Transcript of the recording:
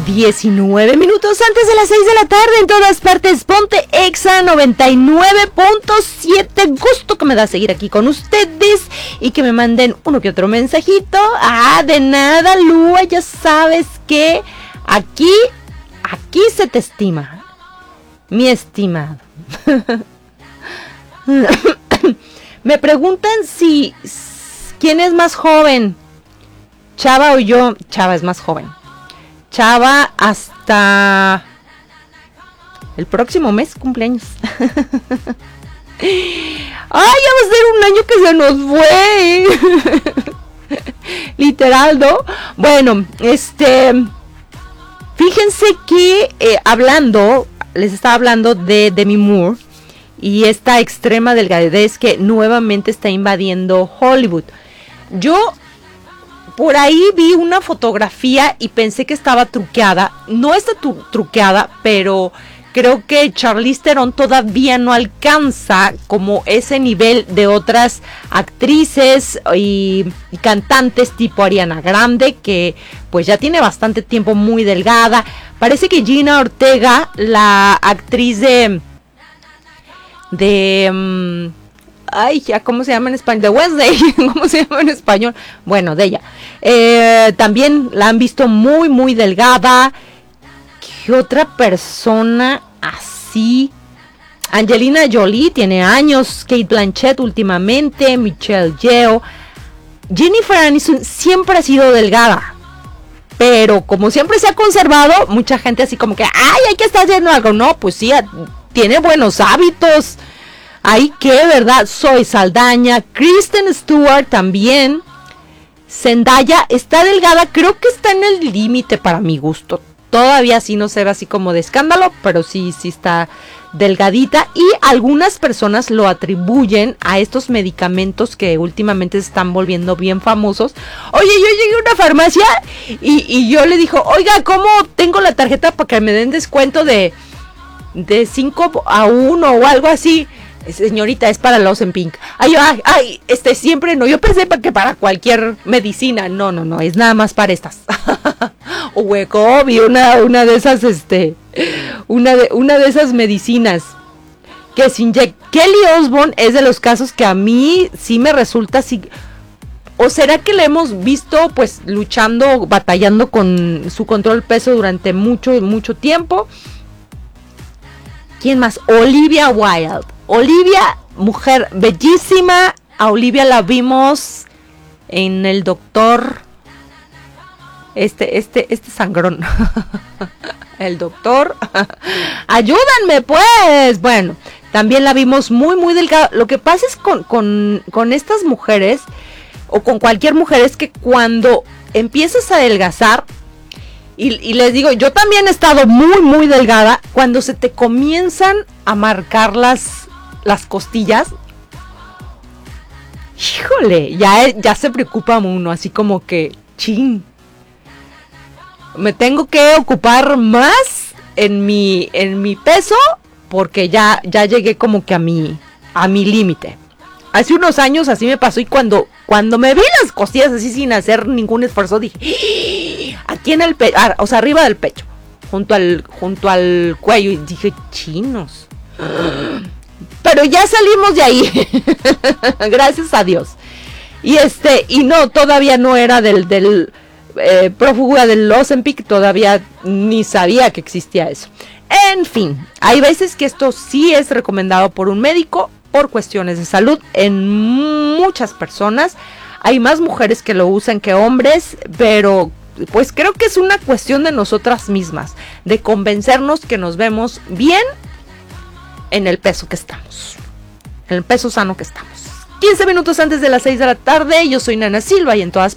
19 minutos antes de las 6 de la tarde en todas partes. Ponte Exa 99.7. Gusto que me da seguir aquí con ustedes y que me manden uno que otro mensajito. De nada, Lua, ya sabes que aquí se te estima, mi estimado. Me preguntan quién es más joven, Chava o yo. Chava es más joven. Chava hasta el próximo mes cumpleaños. Ay, ya va a ser un año que se nos fue. Literal, ¿no? Bueno, fíjense que les estaba hablando de Demi Moore y esta extrema delgadez que nuevamente está invadiendo Hollywood. Yo por ahí vi una fotografía y pensé que estaba truqueada. No está truqueada, pero creo que Charlize Theron todavía no alcanza como ese nivel de otras actrices y cantantes tipo Ariana Grande, que pues ya tiene bastante tiempo muy delgada. Parece que Gina Ortega, la actriz ¿cómo se llama en español? De Wednesday, ¿cómo se llama en español? Bueno, de ella. También la han visto muy, muy delgada. ¿Qué otra persona así? Angelina Jolie tiene años. Kate Blanchett últimamente. Michelle Yeoh. Jennifer Aniston siempre ha sido delgada. Pero como siempre se ha conservado, mucha gente así como que, hay que estar haciendo algo. No, pues sí, tiene buenos hábitos. Hay que, ¿verdad? Zoe Saldaña, Kristen Stewart también. Zendaya está delgada, creo que está en el límite para mi gusto. Todavía sí no se ve así como de escándalo, pero sí está delgadita. Y algunas personas lo atribuyen a estos medicamentos que últimamente se están volviendo bien famosos. Oye, yo llegué a una farmacia y yo le dijo, oiga, ¿cómo tengo la tarjeta para que me den descuento de 5 a 1 o algo así? Señorita, es para el Ozempic. Siempre no. Yo pensé que para cualquier medicina. No, es nada más para estas. O Wegovy, una de esas, una de esas medicinas que se inyecta. Kelly Osbourne es de los casos que a mí sí me resulta así. ¿O será que le hemos visto pues luchando, batallando con su control peso durante mucho tiempo? ¿Quién más? Olivia Wilde. Olivia, mujer bellísima. A Olivia la vimos en el doctor. Este sangrón. El doctor. Ayúdenme, pues. Bueno, también la vimos muy, muy delgada. Lo que pasa es con estas mujeres, o con cualquier mujer, es que cuando empiezas a adelgazar, y les digo, yo también he estado muy, muy delgada, cuando se te comienzan a marcar las costillas, híjole, ya se preocupa uno, así como que, chin, me tengo que ocupar más en mi peso, porque ya llegué como que a mi límite. Hace unos años así me pasó, y cuando me vi las costillas así sin hacer ningún esfuerzo, dije, aquí en el pecho, o sea, arriba del pecho, junto al cuello, y dije, chinos. Pero ya salimos de ahí. Gracias a Dios. Y no, todavía no era del prófuga del Ozempic, todavía ni sabía que existía eso. En fin, hay veces que esto sí es recomendado por un médico por cuestiones de salud. En muchas personas hay más mujeres que lo usan que hombres, pero pues creo que es una cuestión de nosotras mismas, de convencernos que nos vemos bien en el peso que estamos, en el peso sano que estamos. 15 minutos antes de las 6 de la tarde, yo soy Nana Silva y en todas